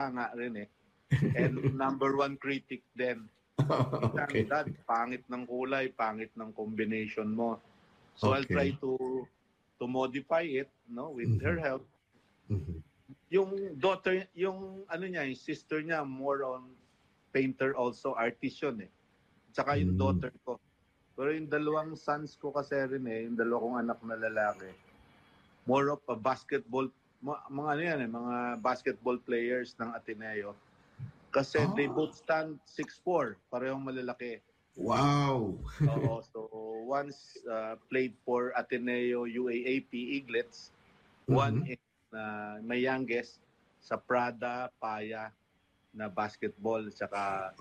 nga rin eh. And number one critic din. Okay. Dad, pangit ng kulay, pangit ng combination mo. So I'll try Okay. to modify it, no, with her help. Mhm. Yung daughter, yung ano niya, yung sister niya, more on painter also, artist yun eh. Tsaka yung daughter ko. Pero yung dalawang sons ko kasi rin eh, yung dalawang anak na lalaki, more of a basketball, mga ano yan eh, mga basketball players ng Ateneo. Kasi they both stand 6'4", parehong malalaki. Wow! Oo, so once played for Ateneo UAAP Eaglets, one in my youngest sa Prada Paya na basketball, saka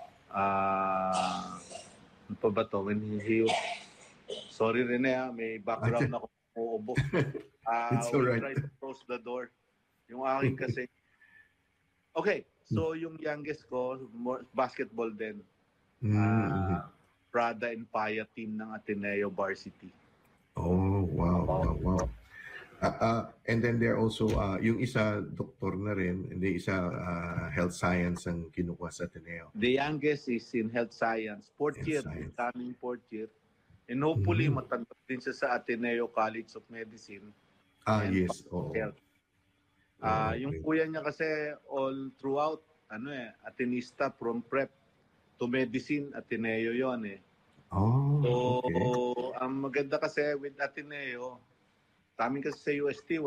ano pa ba to? Sorry rin may background ako uubo. It's We'll alright. try to close the door. Yung akin kasi. Okay, so yung youngest ko, basketball din. Prada and Paya team ng Ateneo Varsity. Oh, wow. And then there also, yung isa doktor na rin, and the isa health science ang kinukuha sa Ateneo. The youngest is in health science. Fourth year, incoming fourth year. And hopefully, matanggap din siya sa Ateneo College of Medicine. Yes. Health. Yung kuya niya kasi all throughout, Atenista from prep to medicine, Ateneo yon eh. Oh, okay. So, ang maganda kasi with Ateneo, amin kasi sa UST,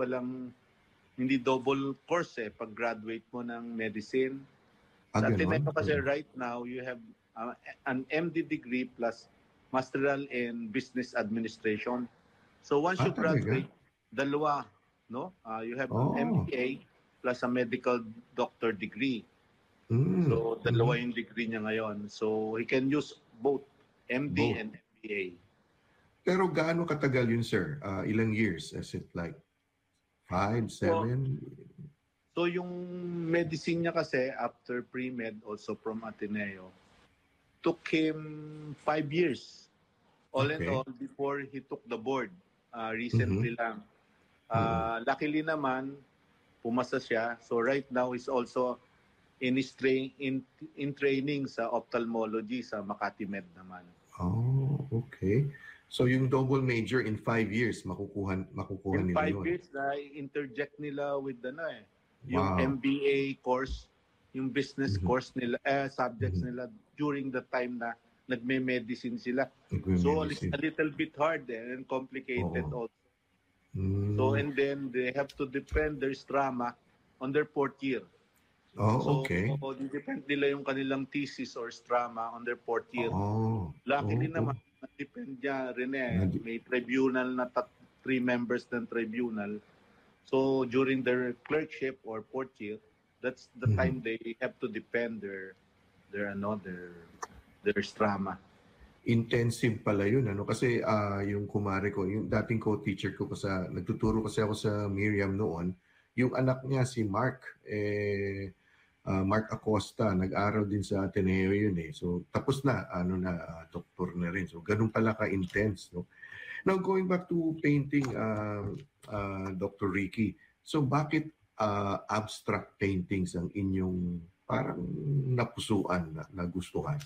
hindi double course eh, pag graduate mo ng medicine. Sa Ateneo kasi right now, you have an MD degree plus Masteral in Business Administration. So once you graduate, dalawa, no? You have an MBA plus a medical doctor degree. So dalawa yung degree niya ngayon. So he can use both MD and MBA. Pero gaano katagal yun, sir? Ilang years? Is it like 5, 7? So yung medicine niya kasi after pre-med also from Ateneo took him 5 years. All in all, before he took the board, recently lang. Luckily naman, pumasa siya. So right now, he's also in training sa ophthalmology sa Makati Med naman. Oh, okay. So yung double major in 5 years, makukuha nila yun? In 5 years, na-interject nila with yung MBA course, yung business course nila, subjects nila during the time na nagme-medicine sila. So it's a little bit hard and complicated also. So and then they have to defend their strama on their 4th year. So depend nila yung kanilang thesis or strama on their 4th year. Luckily naman, na-depend niya rin may tribunal na 3 members ng tribunal. So during their clerkship or 4th year, that's the time they have to defend their strama. Intensive pala yun, kasi yung kumare ko, yung dating co-teacher ko nagtuturo kasi ako sa Miriam noon, yung anak niya si Mark, Mark Acosta, nag-aral din sa Ateneo yun eh. So tapos na, doktor na rin. So ganun pala ka-intense, no? Now going back to painting, Dr. Ricky, so bakit abstract paintings ang inyong parang napusuan, nagustuhan?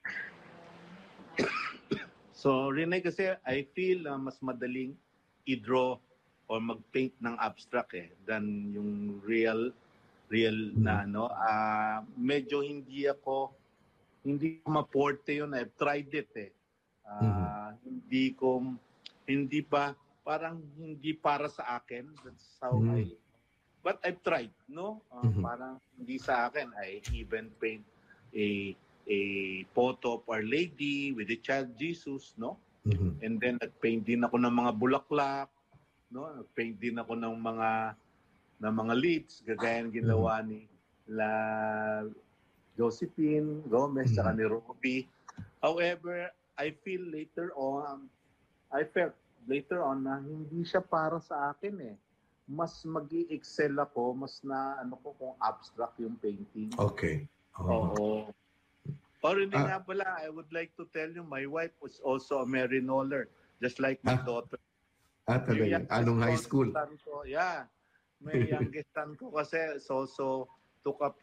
So, Rene, kasi I feel mas madaling i-draw or mag-paint ng abstract than yung real na medyo hindi ko maporte yun. I've tried it hindi para sa akin. That's how but I've tried, no? Parang hindi sa akin. I even paint a photo of Our Lady with the Child Jesus, no? And then nag-paint din ako ng mga bulaklak, no? Nag-paint din ako ng mga leaves, gaya ng ginawa ni Josephine Gomez saka ni Robbie. However, I felt later on na hindi siya para sa akin Mas mag-i-excel ako, mas kung abstract yung painting. Okay. Oo. Or hindi nga pala, I would like to tell you, my wife was also a marinoler, just like my daughter. Talaga? Anong high school? May youngest son ko kasi also took up